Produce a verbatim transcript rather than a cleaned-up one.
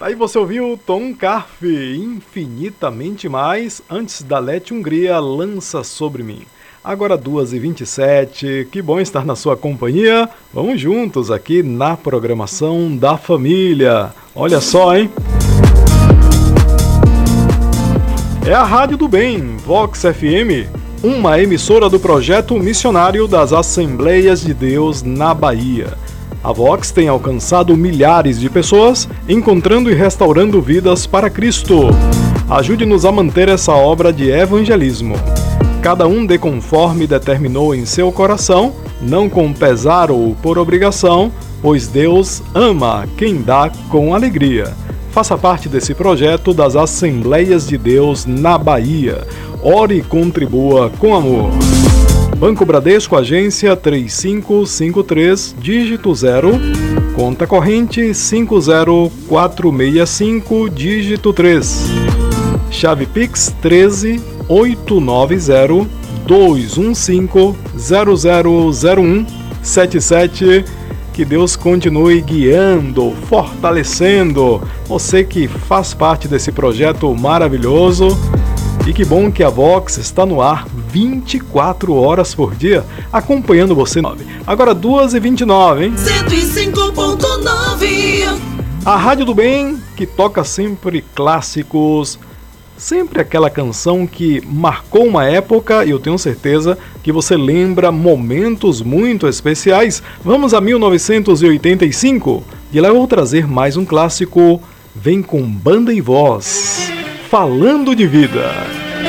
Aí você ouviu Tom Carf, Infinitamente Mais, antes da Lete Hungria, Lança Sobre Mim. Agora duas e vinte e sete, que bom estar na sua companhia. Vamos juntos aqui na programação da família. Olha só, hein? É a Rádio do Bem, Vox F M, uma emissora do projeto missionário das Assembleias de Deus na Bahia. A Vox tem alcançado milhares de pessoas, encontrando e restaurando vidas para Cristo. Ajude-nos a manter essa obra de evangelismo. Cada um dê conforme determinou em seu coração, não com pesar ou por obrigação, pois Deus ama quem dá com alegria. Faça parte desse projeto das Assembleias de Deus na Bahia. Ore e contribua com amor. Banco Bradesco, agência três cinco cinco três, dígito zero, conta corrente cinco zero quatro seis cinco, dígito três. Chave Pix treze oito nove zero dois um cinco zero zero zero um sete sete. Que Deus continue guiando, fortalecendo você que faz parte desse projeto maravilhoso. E que bom que a Vox está no ar vinte e quatro horas por dia, acompanhando você. Agora duas e vinte e nove, hein? cento e cinco ponto nove. A Rádio do Bem, que toca sempre clássicos, sempre aquela canção que marcou uma época, e eu tenho certeza que você lembra momentos muito especiais. Vamos a mil novecentos e oitenta e cinco, e lá eu vou trazer mais um clássico. Vem com banda e voz, Falando de Vida.